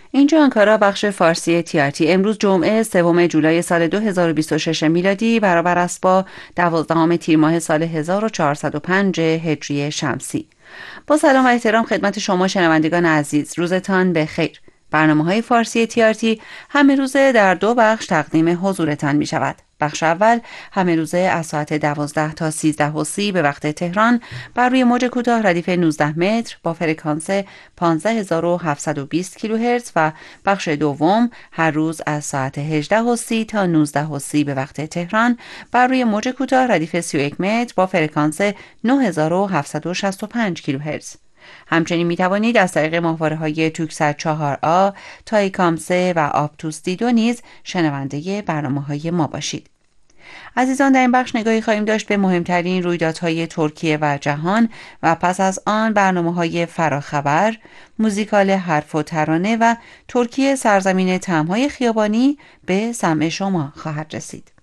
اینجا آنکارا، بخش فارسی TRT. امروز جمعه سوم جولای سال 2026 میلادی برابر است با 12 تیر ماه سال 1405 هجری شمسی. با سلام و احترام خدمت شما شنوندگان عزیز، روزتان به خیر. برنامه‌های فارسی TRT همه روزه در دو بخش تقدیم حضورتان می شود. بخش اول همه روزه از ساعت 12 تا 13:30 به وقت تهران بر روی موج کوتاه ردیف 19 متر با فرکانس 15720 کیلوهرتز و بخش دوم هر روز از ساعت 18:30 تا 19:30 به وقت تهران بر روی موج کوتاه ردیف 31 متر با فرکانس 9765 کیلوهرتز. همچنین می توانید از طریق ماهواره‌های توکسات 4A، تایکام 3 و آپتوس دی 2 نیز شنونده برنامه‌های ما باشید. عزیزان، در این بخش نگاهی خواهیم داشت به مهمترین رویدادهای ترکیه و جهان و پس از آن برنامه‌های فراخبر، موزیکال حرف و ترانه و ترکیه سرزمین طعم‌های خیابانی به سمع شما خواهد رسید.